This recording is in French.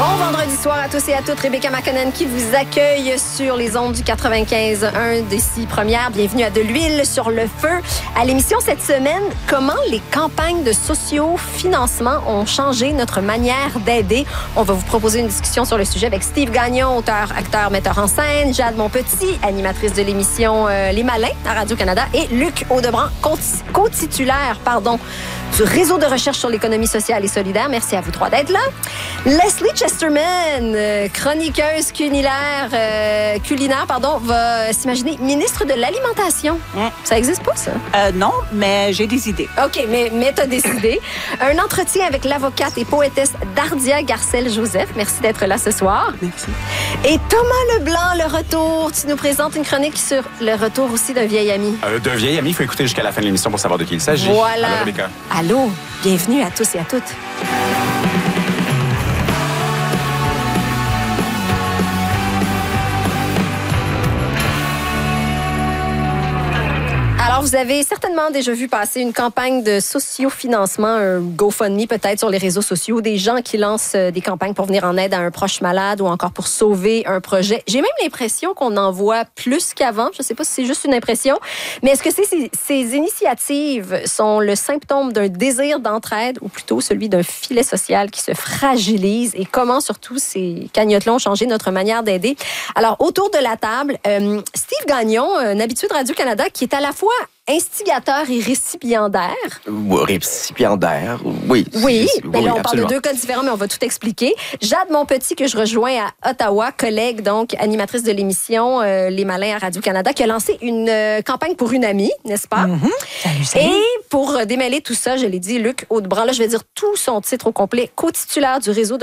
Bon vendredi soir à tous et à toutes. Rebecca McConnell qui vous accueille sur les ondes du 95.1 d'ici première. Bienvenue à De l'huile sur le feu. À l'émission cette semaine, comment les campagnes de socio-financement ont changé notre manière d'aider. On va vous proposer une discussion sur le sujet avec Steve Gagnon, auteur, acteur, metteur en scène, Jade Monpetit, animatrice de l'émission Les Malins à Radio-Canada, et Luc Audebrandt, co-titulaire du réseau de recherche sur l'économie sociale et solidaire. Merci à vous trois d'être là. Leslie Chesterman, chroniqueuse culinaire, va s'imaginer ministre de l'Alimentation. Ça existe pas, ça? Non, mais j'ai des idées. OK, mais t'as décidé. Un entretien avec l'avocate et poétesse Dardia Garcelle-Joseph. Merci d'être là ce soir. Merci. Et Thomas Leblanc, le retour. Tu nous présentes une chronique sur le retour aussi d'un vieil ami. D'un vieil ami, il faut écouter jusqu'à la fin de l'émission pour savoir de qui il s'agit. Voilà. Allô, Rebecca. Allô, bienvenue à tous et à toutes. Alors, vous avez certainement déjà vu passer une campagne de sociofinancement, un GoFundMe peut-être sur les réseaux sociaux, des gens qui lancent des campagnes pour venir en aide à un proche malade ou encore pour sauver un projet. J'ai même l'impression qu'on en voit plus qu'avant. Je ne sais pas si c'est juste une impression, mais est-ce que ces initiatives sont le symptôme d'un désir d'entraide ou plutôt celui d'un filet social qui se fragilise, et comment surtout ces cagnottes-là ont changé notre manière d'aider? Alors, autour de la table, Steve Gagnon, un habitué de Radio-Canada qui est à la fois instigateur et récipiendaire. Récipiendaire, oui. Oui, mais là, on absolument. parle de deux cas différents, mais on va tout expliquer. Jade Monpetit, que je rejoins à Ottawa, collègue, donc animatrice de l'émission Les Malins à Radio-Canada, qui a lancé une campagne pour une amie, n'est-ce pas? Mm-hmm. Salut. Et pour démêler tout ça, je l'ai dit, Luc Audebrandt, là, je vais dire tout son titre au complet, co-titulaire du réseau de